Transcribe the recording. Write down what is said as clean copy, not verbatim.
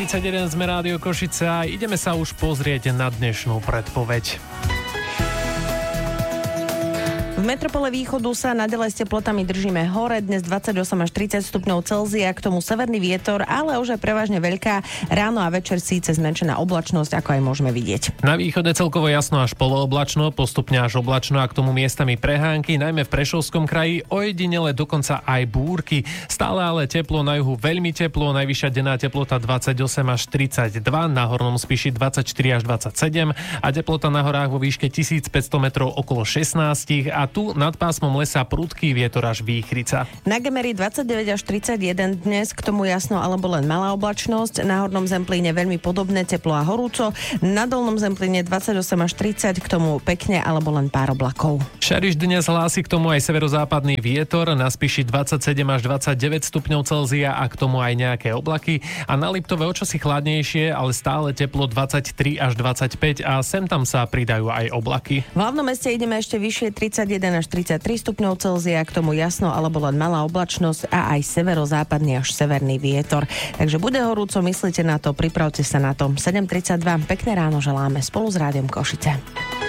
7:31 sme Rádio Košice a ideme sa už pozrieť na dnešnú predpoveď. V metropole východu sa naďalej s teplotami držíme hore, dnes 28 až 30 stupňov Celzia, k tomu severný vietor, ale už aj prevažne veľká. Ráno a večer síce zmenšená oblačnosť, ako aj môžeme vidieť. Na východe celkovo jasno až polooblačno, postupne až oblačno a k tomu miestami prehánky, najmä v Prešovskom kraji, ojedinele dokonca aj búrky. Stále ale teplo, na juhu veľmi teplo, najvyššia denná teplota 28 až 32, na Hornom Spiši 24 až 27 a teplota na horách vo výške 1500 metrov okolo 16 a tu nad pásmom lesa prudký vietor až výchrica. Na Gemeri 29 až 31 dnes, k tomu jasno alebo len malá oblačnosť. Na Hornom Zemplíne veľmi podobné, teplo a horúco. Na Dolnom Zemplíne 28 až 30, k tomu pekne alebo len pár oblakov. Šariš dnes hlási k tomu aj severozápadný vietor, na Spiši 27 až 29 stupňov Celzia a k tomu aj nejaké oblaky. A na Liptove očosi chladnejšie, ale stále teplo 23 až 25 a sem tam sa pridajú aj oblaky. V hlavnom meste ideme ešte vyššie 31 až 33 stupňov Celzia, k tomu jasno alebo len malá oblačnosť a aj severozápadný až severný vietor. Takže bude horúco, myslíte na to, pripravte sa na to. 7:32, pekné ráno želáme spolu s Rádiom Košice.